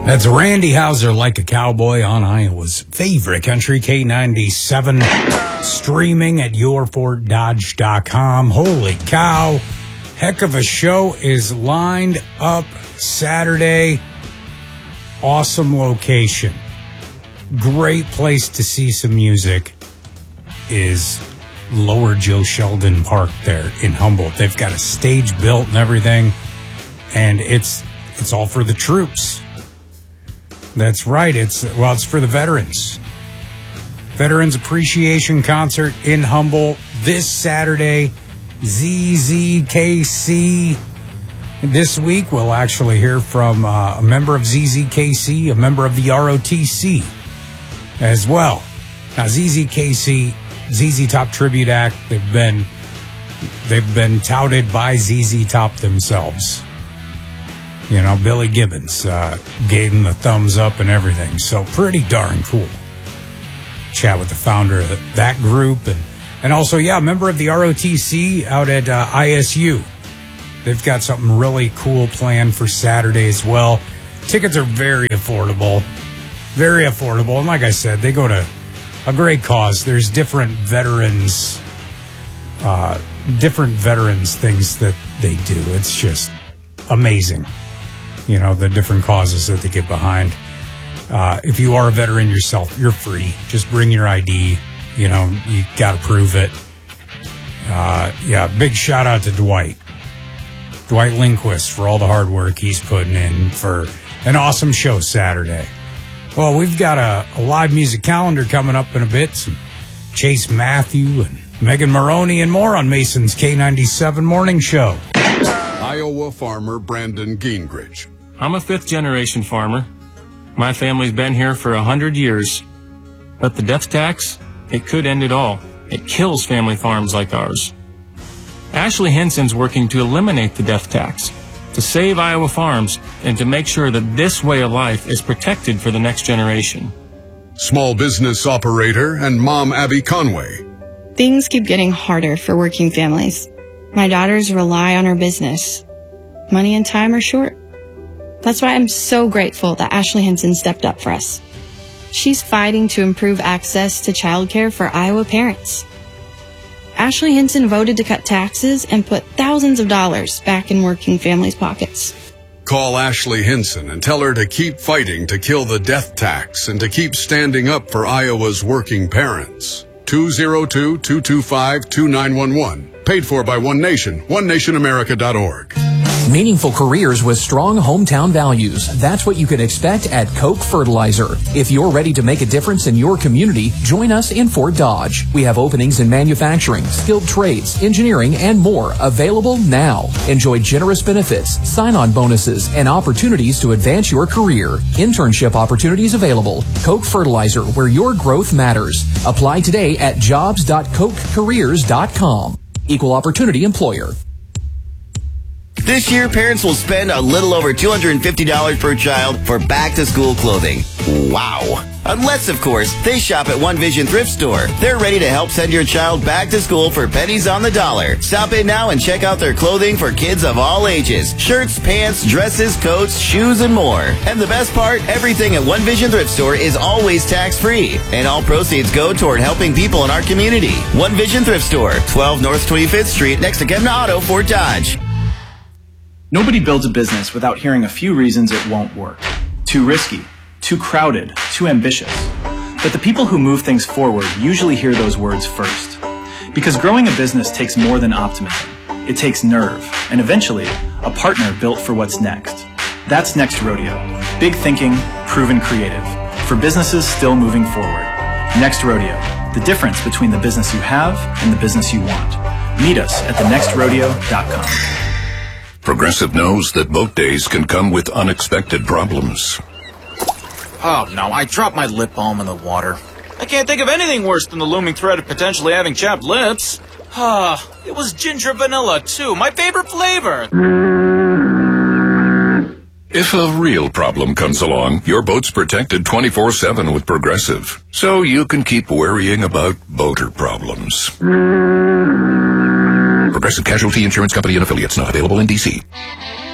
That's Randy Houser, Like a Cowboy, on Iowa's favorite country, K97, streaming at yourfortdodge.com. Holy cow. Heck of a show is lined up Saturday. Awesome location. Great place to see some music is Lower Joe Sheldon Park there in Humboldt. They've got a stage built and everything, and it's all for the troops. That's right. It's for the veterans. Veterans Appreciation Concert in Humboldt this Saturday. ZZKC. This week we'll actually hear from a member of ZZKC, a member of the ROTC as well. Now ZZKC, ZZ Top Tribute Act, they've been touted by ZZ Top themselves. You know, Billy Gibbons gave them the thumbs up and everything. So pretty darn cool. Chat with the founder of that group. And also, a member of the ROTC out at ISU. They've got something really cool planned for Saturday as well. Tickets are very affordable. Very affordable. And like I said, they go to a great cause. There's different veterans things that they do. It's just amazing. You know, the different causes that they get behind. If you are a veteran yourself, you're free. Just bring your ID. You know, you got to prove it. Big shout out to Dwight Lindquist for all the hard work he's putting in for an awesome show Saturday. Well, we've got a live music calendar coming up in a bit. Some Chase Matthew and Megan Maroney and more on Mason's K97 Morning Show. Iowa farmer Brandon Gingrich. I'm a fifth-generation farmer. My family's been here for 100 years. But the death tax, it could end it all. It kills family farms like ours. Ashley Henson's working to eliminate the death tax, to save Iowa farms, and to make sure that this way of life is protected for the next generation. Small business operator and mom Abby Conway. Things keep getting harder for working families. My daughters rely on our business. Money and time are short. That's why I'm so grateful that Ashley Henson stepped up for us. She's fighting to improve access to childcare for Iowa parents. Ashley Henson voted to cut taxes and put thousands of dollars back in working families' pockets. Call Ashley Henson and tell her to keep fighting to kill the death tax and to keep standing up for Iowa's working parents. 202-225-2911. Paid for by One Nation, onenationamerica.org. Meaningful careers with strong hometown values. That's what you can expect at Koch Fertilizer. If you're ready to make a difference in your community, join us in Fort Dodge. We have openings in manufacturing, skilled trades, engineering, and more available now. Enjoy generous benefits, sign-on bonuses, and opportunities to advance your career. Internship opportunities available. Koch Fertilizer, where your growth matters. Apply today at jobs.kochcareers.com. Equal opportunity employer. This year, parents will spend a little over $250 per child for back-to-school clothing. Wow. Unless, of course, they shop at One Vision Thrift Store. They're ready to help send your child back to school for pennies on the dollar. Stop in now and check out their clothing for kids of all ages. Shirts, pants, dresses, coats, shoes, and more. And the best part, everything at One Vision Thrift Store is always tax-free. And all proceeds go toward helping people in our community. One Vision Thrift Store, 12 North 25th Street, next to Kevna Auto, Fort Dodge. Nobody builds a business without hearing a few reasons it won't work. Too risky, too crowded, too ambitious. But the people who move things forward usually hear those words first. Because growing a business takes more than optimism. It takes nerve, and eventually, a partner built for what's next. That's Next Rodeo. Big thinking, proven creative. For businesses still moving forward. Next Rodeo. The difference between the business you have and the business you want. Meet us at thenextrodeo.com. Progressive knows that boat days can come with unexpected problems. Oh no, I dropped my lip balm in the water. I can't think of anything worse than the looming threat of potentially having chapped lips. It was ginger vanilla too, my favorite flavor. If a real problem comes along, your boat's protected 24/7 with Progressive, so you can keep worrying about boater problems. Progressive Casualty Insurance Company and Affiliates, not available in D.C.